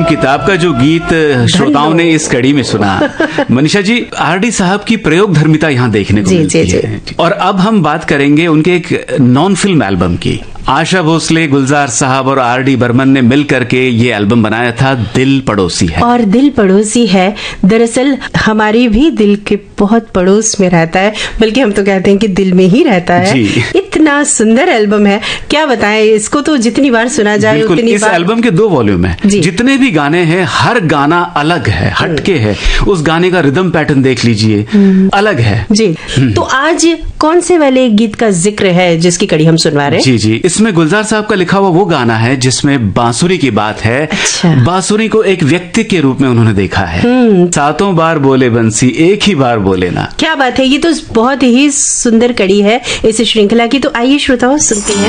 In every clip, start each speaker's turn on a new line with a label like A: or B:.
A: किताब का जो गीत श्रोताओं ने इस कड़ी में सुना, मनीषा जी, आरडी साहब की प्रयोग धर्मिता यहाँ देखने को मिलती है। और अब हम बात करेंगे उनके एक नॉन फिल्म एल्बम की। आशा भोसले, गुलजार साहब और आरडी बर्मन ने मिल करके ये एल्बम बनाया था, दिल पड़ोसी है।
B: और दिल पड़ोसी है दरअसल हमारी भी दिल के बहुत पड़ोस में रहता है, बल्कि हम तो कहते हैं कि दिल में ही रहता है। इतना सुंदर एल्बम है, क्या बताएं, इसको तो जितनी बार सुना जाए उतनी
A: इस एल्बम के 2 वॉल्यूम है, जितने भी गाने हैं हर गाना अलग है, हटके है। उस गाने का रिदम पैटर्न देख लीजिए, अलग है
B: जी। तो आज कौन से वाले गीत का जिक्र है जिसकी कड़ी हम सुनवा रहे हैं?
A: जी, इसमें गुलजार साहब का लिखा हुआ वो गाना है जिसमें बांसुरी की बात है।
B: अच्छा।
A: बांसुरी को एक व्यक्ति के रूप में उन्होंने देखा है। 7 बार बोले बंसी, एक ही बार बोले ना।
B: क्या बात है, ये तो बहुत ही सुंदर कड़ी है इस श्रृंखला की। तो आइए श्रोताओं सुनते हैं।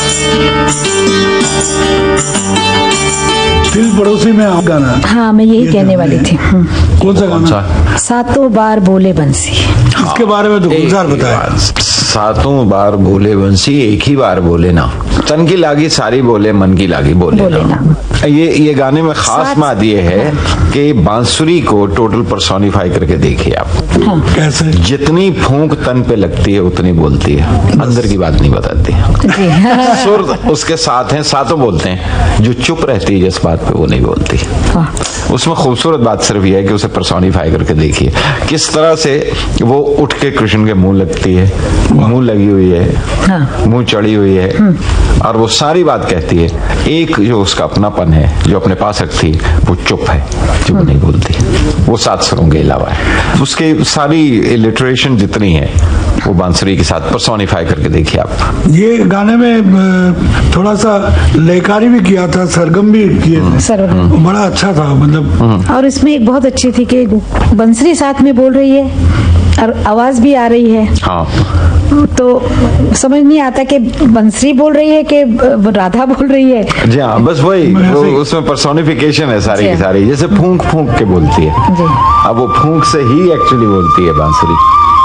C: दिल पड़ोसी में आप गाना।
D: हाँ, मैं यही कहने वाली थी।
C: कौन सा गाना?
D: 7 बार बोले बंसी।
C: इसके बारे में तो गुलजार बताया।
E: 7 बार बोले बंसी, एक ही बार बोले ना। तन की लागी सारी बोले, मन की लागी बोले ना। ये गाने में खास बात ये है कि बांसुरी को टोटल पर्सोनिफाई करके देखिए आप।
C: कैसे?
E: जितनी फूंक तन पे लगती है उतनी बोलती है, अंदर की बात नहीं बताती। सुर उसके साथ हैं, सातों बोलते हैं। जो चुप रहती है जिस बात पे, वो नहीं बोलती। उसमें खूबसूरत बात सिर्फ यह है कि उसे पर्सोनिफाई करके देखिए किस तरह से वो उठ के कृष्ण के मुंह लगती है, मुंह लगी हुई है, मुंह चढ़ी हुई है, और वो सारी बात कहती है। एक जो उसका अपनापन है, जो अपने पास रखती है, वो चुप है, जो नहीं बोलती। वो 7 स्वरों के अलावा है। उसके सारी लिटरेशन जितनी है वो बांसुरी के साथ पर्सोनिफाई करके देखिए आप।
C: ये गाने में थोड़ा सा लयकारी भी किया था, सरगम भी किए थे, बड़ा अच्छा था मतलब।
D: और इसमें एक बहुत अच्छी थी कि बंसरी साथ में बोल रही है और आवाज भी आ रही है।
E: हाँ,
D: तो समझ नहीं आता कि बंसरी बोल रही है कि राधा बोल रही है।
E: जी हाँ, बस वही उसमें पर्सोनिफिकेशन है सारी की सारी। जैसे फूंक फूंक के बोलती है, अब वो फूंक से ही एक्चुअली बोलती है बांसुरी।